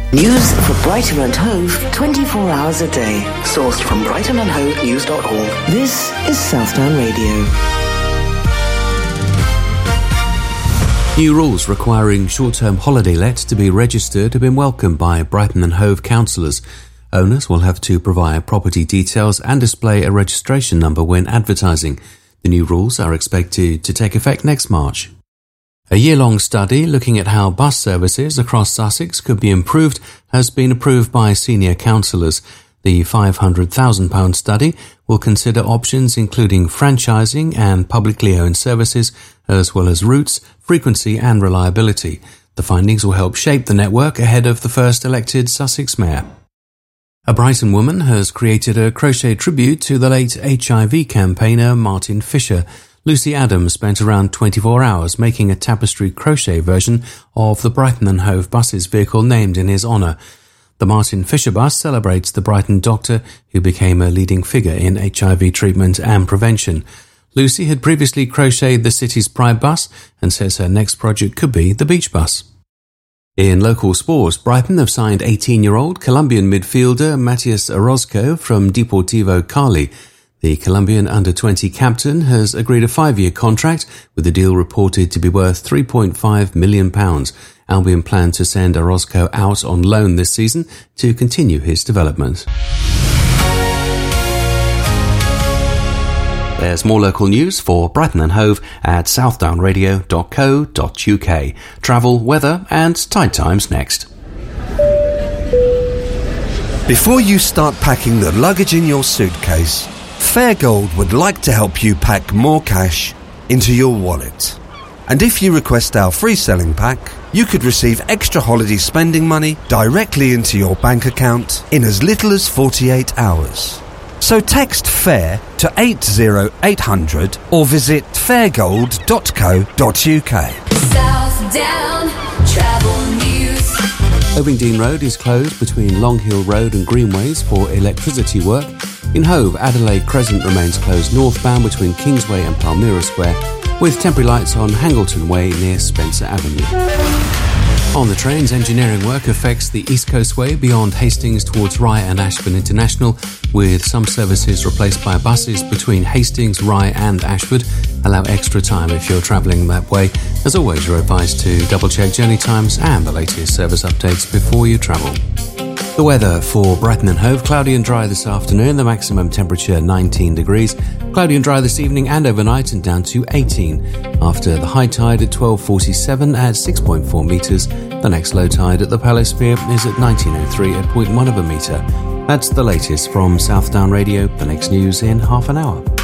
News for Brighton and Hove 24 hours a day. Sourced from brightonandhovenews.org. This is Southdown Radio. New rules requiring short-term holiday lets to be registered have been welcomed by Brighton and Hove councillors. Owners will have to provide property details and display a registration number when advertising. The new rules are expected to take effect next March. A year-long study looking at how bus services across Sussex could be improved has been approved by senior councillors. The £500,000 study will consider options including franchising and publicly owned services, as well as routes, frequency and reliability. The findings will help shape the network ahead of the first elected Sussex mayor. A Brighton woman has created a crochet tribute to the late HIV campaigner Martin Fisher. Lucy Adams spent around 24 hours making a tapestry crochet version of the Brighton and Hove buses vehicle named in his honour. The Martin Fisher bus celebrates the Brighton doctor who became a leading figure in HIV treatment and prevention. Lucy had previously crocheted the city's Pride bus and says her next project could be the beach bus. In local sports, Brighton have signed 18-year-old Colombian midfielder Matias Orozco from Deportivo Cali. The Colombian under-20 captain has agreed a 5-year contract, with the deal reported to be worth £3.5 million. Albion plan to send Orozco out on loan this season to continue his development. There's more local news for Brighton and Hove at southdownradio.co.uk. Travel, weather and tide times next. Before you start packing the luggage in your suitcase, Fairgold would like to help you pack more cash into your wallet. And if you request our free selling pack, you could receive extra holiday spending money directly into your bank account in as little as 48 hours. So text FAIR to 80800 or visit fairgold.co.uk. Southdown Travel News. Ovingdean Road is closed between Long Hill Road and Greenways for electricity work. In Hove, Adelaide Crescent remains closed northbound between Kingsway and Palmyra Square, with temporary lights on Hangleton Way near Spencer Avenue. On the trains, engineering work affects the East Coast Way beyond Hastings towards Rye and Ashford International, with some services replaced by buses between Hastings, Rye and Ashford. Allow extra time if you're travelling that way. As always, you're advised to double-check journey times and the latest service updates before you travel. The weather for Brighton and Hove: cloudy and dry this afternoon, the maximum temperature 19 degrees. Cloudy and dry this evening and overnight and down to 18. After the high tide at 12:47 at 6.4 metres. The next low tide at the Palace Pier is at 19:03 at 0.1 of a metre. That's the latest from Southdown Radio. The next news in half an hour.